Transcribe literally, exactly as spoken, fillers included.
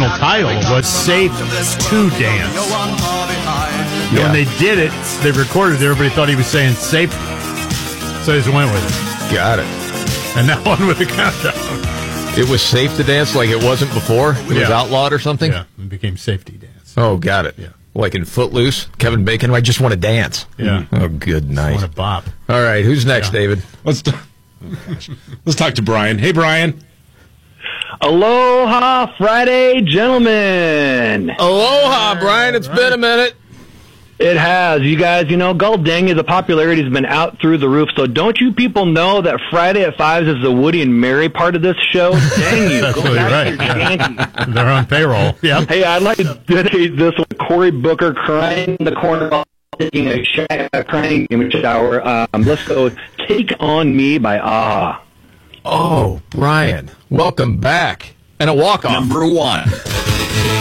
original title was Safe to Dance. Yeah. When they did it, they recorded it, everybody thought he was saying safe. So they just went with it. Got it. And that one with the countdown. It was safe to dance like it wasn't before? It was Yeah. outlawed or something? Yeah, it became Safety Dance. Oh, got it. Yeah. Like in Footloose, Kevin Bacon, I just want to dance. Yeah. Oh, good night. Want to bop. All right, who's next, Yeah. David? Let's t- oh, gosh. Let's talk to Brian. Hey, Brian. Aloha Friday, gentlemen. Aloha, Brian. It's been a minute. It has. You guys, you know, Gull Dang, the popularity has been out through the roof. So don't you people know that Friday at Fives is the Woody and Mary part of this show? Dang you. That's Go really back right. to your Yeah. shanty. They're on payroll. Yeah. Hey, I'd like to dedicate this one to Cory Booker crying in the corner while taking a sh- uh, crying in the shower. Um, let's go Take On Me by A-ha. Oh, Brian, welcome back. And a walk-off. Number one.